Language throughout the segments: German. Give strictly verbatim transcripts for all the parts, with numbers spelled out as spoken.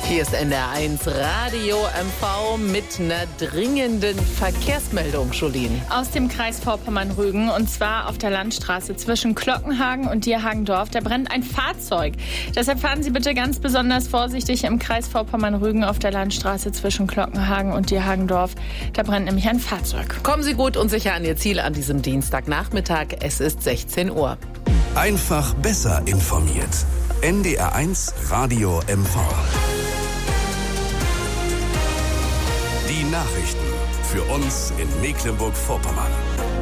Hier ist N D R eins Radio M V mit einer dringenden Verkehrsmeldung, Jolien. Aus dem Kreis Vorpommern-Rügen, und zwar auf der Landstraße zwischen Glockenhagen und Dierhagendorf. Da brennt ein Fahrzeug. Deshalb fahren Sie bitte ganz besonders vorsichtig im Kreis Vorpommern-Rügen auf der Landstraße zwischen Glockenhagen und Dierhagendorf. Da brennt nämlich ein Fahrzeug. Kommen Sie gut und sicher an Ihr Ziel an diesem Dienstagnachmittag. Es ist sechzehn Uhr. Einfach besser informiert. N D R eins Radio M V. Die Nachrichten für uns in Mecklenburg-Vorpommern.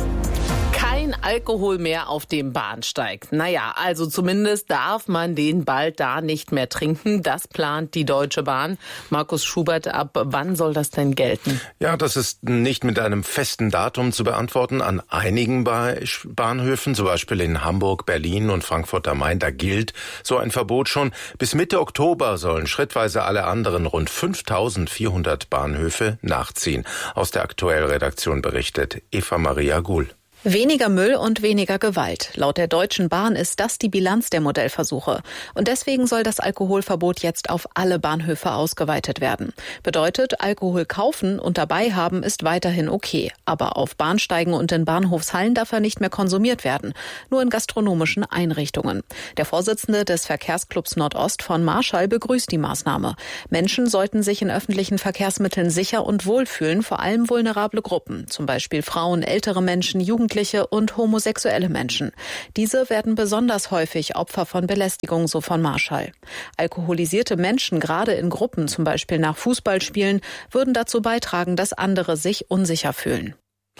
Kein Alkohol mehr auf dem Bahnsteig. Naja, also zumindest darf man den bald da nicht mehr trinken. Das plant die Deutsche Bahn. Markus Schubert, ab wann soll das denn gelten? Ja, das ist nicht mit einem festen Datum zu beantworten. An einigen Bahnhöfen, zum Beispiel in Hamburg, Berlin und Frankfurt am Main, da gilt so ein Verbot schon. Bis Mitte Oktober sollen schrittweise alle anderen rund fünftausendvierhundert Bahnhöfe nachziehen. Aus der Aktuell-Redaktion berichtet Eva Maria Guhl. Weniger Müll und weniger Gewalt. Laut der Deutschen Bahn ist das die Bilanz der Modellversuche. Und deswegen soll das Alkoholverbot jetzt auf alle Bahnhöfe ausgeweitet werden. Bedeutet, Alkohol kaufen und dabei haben ist weiterhin okay. Aber auf Bahnsteigen und in Bahnhofshallen darf er nicht mehr konsumiert werden. Nur in gastronomischen Einrichtungen. Der Vorsitzende des Verkehrsclubs Nordost von Marschall begrüßt die Maßnahme. Menschen sollten sich in öffentlichen Verkehrsmitteln sicher und wohl fühlen, vor allem vulnerable Gruppen. Zum Beispiel Frauen, ältere Menschen, Jugendliche und homosexuelle Menschen. Diese werden besonders häufig Opfer von Belästigung, so von Marschall. Alkoholisierte Menschen, gerade in Gruppen, zum Beispiel nach Fußballspielen, würden dazu beitragen, dass andere sich unsicher fühlen.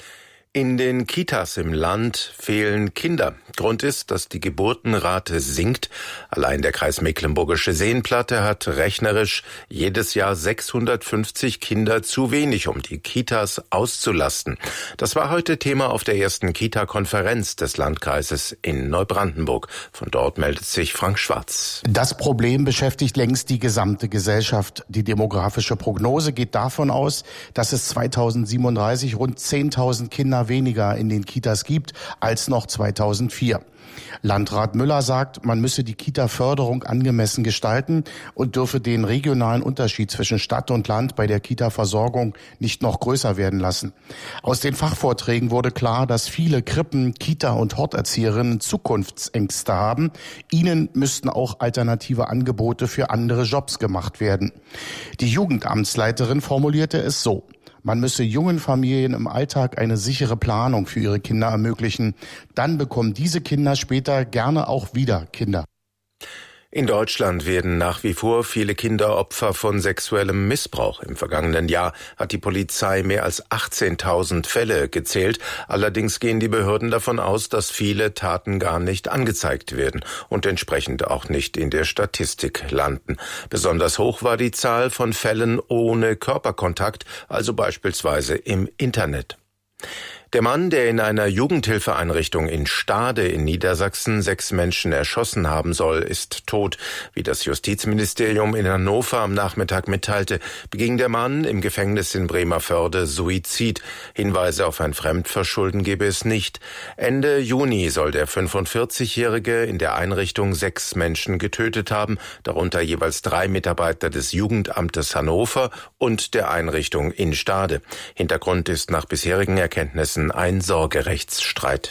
In den Kitas im Land fehlen Kinder. Grund ist, dass die Geburtenrate sinkt. Allein der Kreis Mecklenburgische Seenplatte hat rechnerisch jedes Jahr sechshundertfünfzig Kinder zu wenig, um die Kitas auszulasten. Das war heute Thema auf der ersten Kita-Konferenz des Landkreises in Neubrandenburg. Von dort meldet sich Frank Schwarz. Das Problem beschäftigt längst die gesamte Gesellschaft. Die demografische Prognose geht davon aus, dass es zweitausendsiebenunddreißig rund zehntausend Kinder weniger in den Kitas gibt als noch zweitausendvier. Landrat Müller sagt, man müsse die Kita-Förderung angemessen gestalten und dürfe den regionalen Unterschied zwischen Stadt und Land bei der Kita-Versorgung nicht noch größer werden lassen. Aus den Fachvorträgen wurde klar, dass viele Krippen, Kita- und Horterzieherinnen Zukunftsängste haben. Ihnen müssten auch alternative Angebote für andere Jobs gemacht werden. Die Jugendamtsleiterin formulierte es so: Man müsse jungen Familien im Alltag eine sichere Planung für ihre Kinder ermöglichen. Dann bekommen diese Kinder später gerne auch wieder Kinder. In Deutschland werden nach wie vor viele Kinder Opfer von sexuellem Missbrauch. Im vergangenen Jahr hat die Polizei mehr als achtzehntausend Fälle gezählt. Allerdings gehen die Behörden davon aus, dass viele Taten gar nicht angezeigt werden und entsprechend auch nicht in der Statistik landen. Besonders hoch war die Zahl von Fällen ohne Körperkontakt, also beispielsweise im Internet. Der Mann, der in einer Jugendhilfeeinrichtung in Stade in Niedersachsen sechs Menschen erschossen haben soll, ist tot. Wie das Justizministerium in Hannover am Nachmittag mitteilte, beging der Mann im Gefängnis in Bremervörde Suizid. Hinweise auf ein Fremdverschulden gebe es nicht. Ende Juni soll der fünfundvierzigjährige in der Einrichtung sechs Menschen getötet haben, darunter jeweils drei Mitarbeiter des Jugendamtes Hannover und der Einrichtung in Stade. Hintergrund ist nach bisherigen Erkenntnissen ein Sorgerechtsstreit.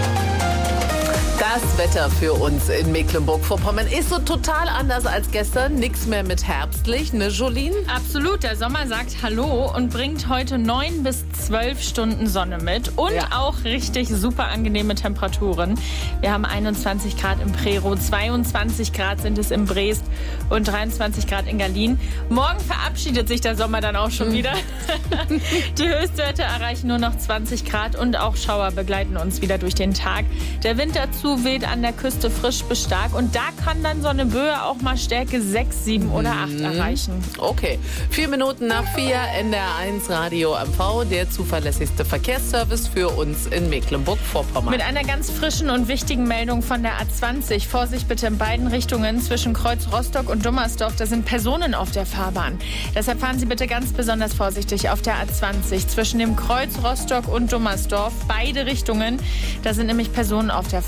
Das Wetter für uns in Mecklenburg-Vorpommern ist so total anders als gestern. Nichts mehr mit herbstlich, ne Jolien? Absolut, der Sommer sagt Hallo und bringt heute neun bis zwölf Stunden Sonne mit und ja. auch richtig super angenehme Temperaturen. Wir haben einundzwanzig Grad im Prerow, zweiundzwanzig Grad sind es in Brest und dreiundzwanzig Grad in Berlin. Morgen verabschiedet sich der Sommer dann auch schon wieder. Die Höchstwerte erreichen nur noch zwanzig Grad und auch Schauer begleiten uns wieder durch den Tag. Der Wind dazu weht an der Küste frisch bis stark und da kann dann so eine Böe auch mal Stärke sechs, sieben oder acht erreichen. Okay, vier Minuten nach vier, N D R eins Radio M V, der zuverlässigste Verkehrsservice für uns in Mecklenburg-Vorpommern. Mit einer ganz frischen und wichtigen Meldung von der A zwanzig. Vorsicht bitte in beiden Richtungen zwischen Kreuz Rostock und Dummersdorf. Da sind Personen auf der Fahrbahn. Deshalb fahren Sie bitte ganz besonders vorsichtig auf der A zwanzig zwischen dem Kreuz Rostock und Dummersdorf. Beide Richtungen, da sind nämlich Personen auf der Fahrbahn.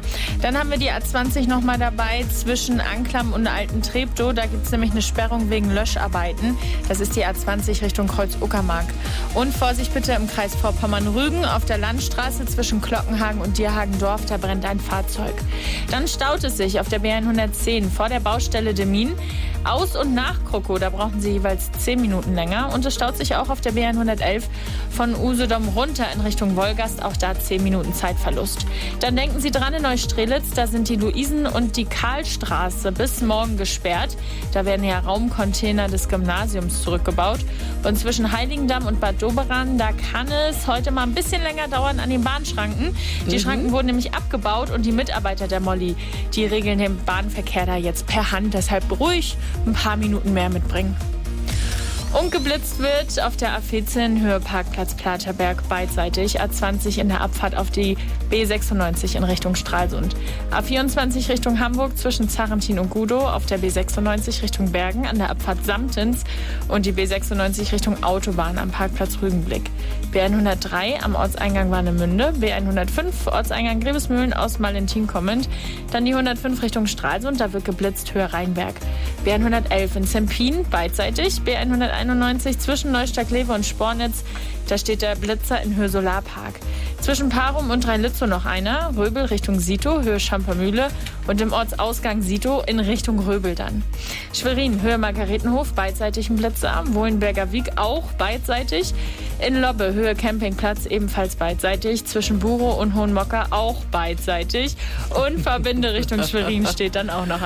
Dann haben wir die A zwanzig nochmal dabei zwischen Anklam und Alten-Treptow. Da gibt es nämlich eine Sperrung wegen Löscharbeiten. Das ist die A zwanzig Richtung Kreuz-Uckermark. Und Vorsicht bitte im Kreis Vorpommern-Rügen auf der Landstraße zwischen Glockenhagen und Dierhagendorf. Da brennt ein Fahrzeug. Dann staut es sich auf der B hundertzehn vor der Baustelle Demmin. Aus und nach Krockow, da brauchen Sie jeweils zehn Minuten länger. Und es staut sich auch auf der B hundertelf von Usedom runter in Richtung Wolgast. Auch da zehn Minuten Zeitverlust. Dann denken Sie dran in Neustrelitz, da sind die Luisen- und die Karlstraße bis morgen gesperrt. Da werden ja Raumcontainer des Gymnasiums zurückgebaut. Und zwischen Heiligendamm und Bad Doberan, da kann es heute mal ein bisschen länger dauern an den Bahnschranken. Die mhm. Schranken wurden nämlich abgebaut und die Mitarbeiter der Molly, die regeln den Bahnverkehr da jetzt per Hand. Deshalb ruhig ein paar Minuten mehr mitbringen. Und geblitzt wird auf der A vierzehn Höhe Parkplatz Platerberg beidseitig, A zwanzig in der Abfahrt auf die B sechsundneunzig in Richtung Stralsund, A vierundzwanzig Richtung Hamburg zwischen Zarentin und Gudow, auf der B sechsundneunzig Richtung Bergen an der Abfahrt Samtens und die B sechsundneunzig Richtung Autobahn am Parkplatz Rügenblick. B hundertdrei am Ortseingang Warnemünde, B hundertfünf Ortseingang Grevesmühlen aus Malentin kommend, dann die hundertfünf Richtung Stralsund, da wird geblitzt Höhe Rheinberg. B hundertelf in Zempin beidseitig, B hunderteinundneunzig zwischen Neustadt-Lewe und Spornitz, da steht der Blitzer in Höhe Solarpark. Zwischen Parum und Rhein-Lützow noch einer, Röbel Richtung Sito, Höhe Schampermühle und im Ortsausgang Sito in Richtung Röbel dann. Schwerin, Höhe Margaretenhof, beidseitig ein Blitzer, Wohlenberger Wieg auch beidseitig. In Lobbe, Höhe Campingplatz, ebenfalls beidseitig. Zwischen Burow und Hohenmocker auch beidseitig. Und Verbinde Richtung Schwerin steht dann auch noch